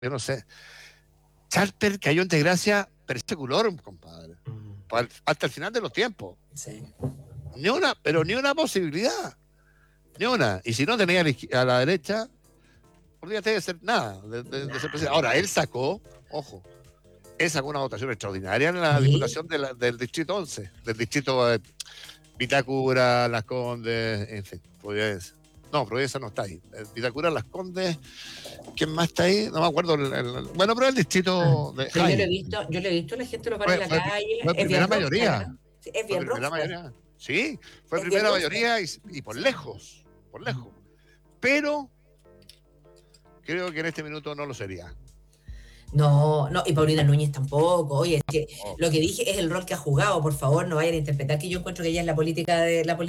yo no sé. Charter cayó en desgracia per seculorum, compadre. Hasta el final de los tiempos. Sí. Ni una posibilidad. Ni una. Y si no tenía a la derecha, podría ser nada de ser presidente. Ahora, él sacó una votación extraordinaria en la diputación del distrito 11, del distrito Vitacura, Las Condes, en fin, Providencia. No, Providencia no está ahí. Vitacura, Las Condes, ¿quién más está ahí? No me acuerdo. Bueno, pero el distrito de yo lo he visto, la gente lo para en la calle. Fue primera mayoría. Es bien mayoría. Sí, fue primera mayoría y por lejos. Pero creo que en este minuto no lo sería. No, y Paulina Núñez tampoco. Oye, es que lo que dije es el rol que ha jugado. Por favor, no vayan a interpretar que yo encuentro que ella es la política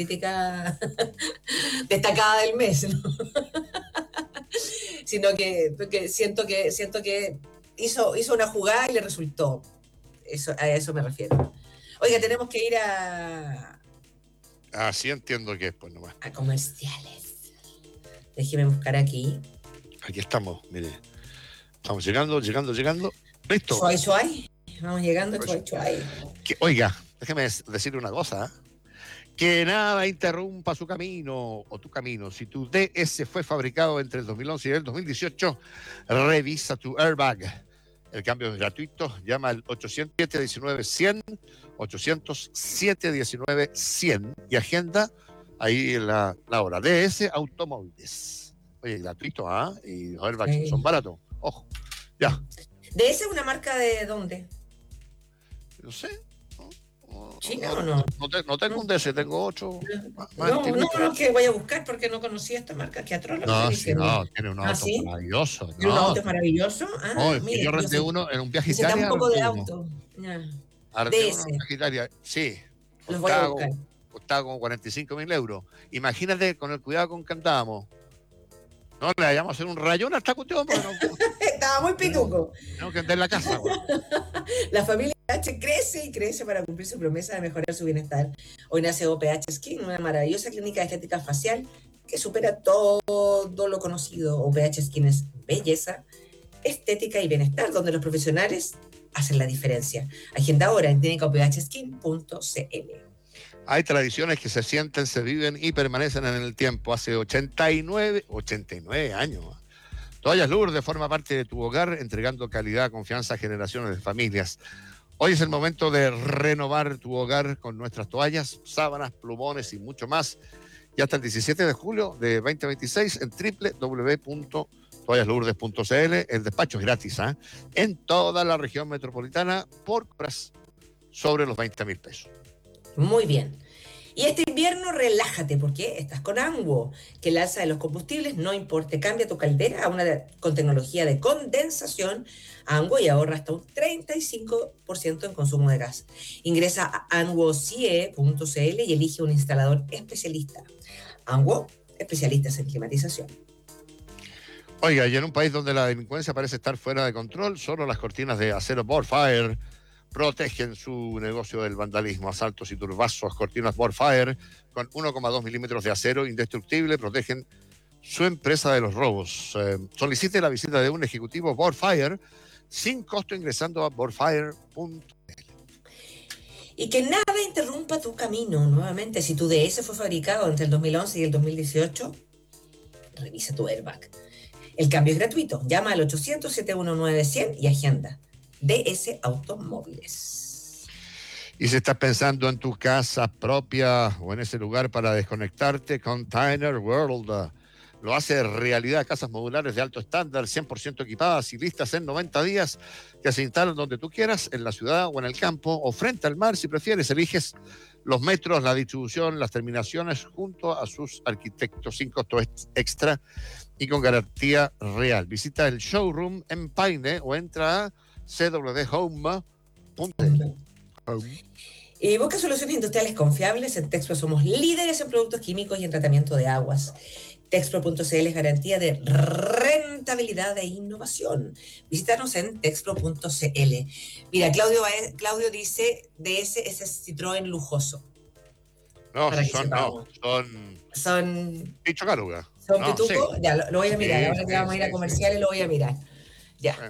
destacada del mes, ¿no? Sino que siento que hizo una jugada y le resultó. A eso me refiero. Oiga, tenemos que ir a... Sí entiendo que es, pues nomás. A comerciales. Déjeme buscar aquí. Aquí estamos, mire. Estamos llegando. ¿Listo? Chuay. Vamos llegando, chuay. Oiga, déjeme decirle una cosa. Que nada interrumpa su camino o tu camino. Si tu DS fue fabricado entre el 2011 y el 2018, revisa tu airbag. El cambio es gratuito. Llama al 800-719-100, 800-719-100 y agenda ahí la hora. DS Automóviles. Oye, gratuito, y los airbags son baratos. Ojo, ya. ¿DS es una marca de dónde? No sé. ¿China o no? No tengo un DS, tengo 8. No, que voy a buscar porque no conocía esta marca. ¿Qué atroz lo que tiene un auto maravilloso. ¿Tiene un auto maravilloso? Mira, yo renté uno en un viaje a Italia. Un poco de auto. DS. Sí. Los voy a buscar. Costaba como 45.000 euros. Imagínate con el cuidado con que andábamos. No le vayamos a hacer un rayón a esta cuestión. Estaba muy pituco. Tengo que andar en la casa. La familia H crece para cumplir su promesa de mejorar su bienestar. Hoy nace OPH Skin, una maravillosa clínica de estética facial que supera todo lo conocido. OPH Skin es belleza, estética y bienestar, donde los profesionales hacen la diferencia. Agenda ahora en clínicaophskin.cl. Hay tradiciones que se sienten, se viven y permanecen en el tiempo. Hace 89 años. Toallas Lourdes forma parte de tu hogar, entregando calidad, confianza a generaciones de familias. Hoy es el momento de renovar tu hogar con nuestras toallas, sábanas, plumones y mucho más. Y hasta el 17 de julio de 2026 en www.toallaslourdes.cl. El despacho es gratis, en toda la región metropolitana por compras sobre los 20.000 pesos. Muy bien. Y este invierno relájate porque estás con Anguo, que el alza de los combustibles no importa. Cambia tu caldera a una con tecnología de condensación Anguo y ahorra hasta un 35% en consumo de gas. Ingresa a anguocie.cl y elige un instalador especialista. Anguo, especialistas en climatización. Oiga, y en un país donde la delincuencia parece estar fuera de control, solo las cortinas de acero Borfire protegen su negocio del vandalismo. Asaltos y turbazos, cortinas Borfire con 1,2 milímetros de acero indestructible protegen su empresa de los robos. Solicite la visita de un ejecutivo Borfire sin costo ingresando a borfire.cl. Y que nada interrumpa tu camino. Nuevamente, si tu DS fue fabricado entre el 2011 y el 2018, revisa tu airbag. El cambio es gratuito. Llama al 800-719-100 y agenda. DS Automóviles. Y si estás pensando en tu casa propia o en ese lugar para desconectarte, Container World lo hace realidad. Casas modulares de alto estándar, 100% equipadas y listas en 90 días, que se instalan donde tú quieras, en la ciudad o en el campo, o frente al mar si prefieres. Eliges los metros, la distribución, las terminaciones junto a sus arquitectos sin costo extra y con garantía real. Visita el showroom en Paine o entra a cwhome.com. Y busca soluciones industriales confiables. En Texpro somos líderes en productos químicos y en tratamiento de aguas. Texpro.cl es garantía de rentabilidad e innovación. Visítanos en texpro.cl. Mira, Claudio dice, DS es Citroën lujoso. No, son Picho Caruga. Son pituco, sí. Ya, lo voy a mirar. Sí, ahora que vamos a ir a comerciales lo voy a mirar. Ya.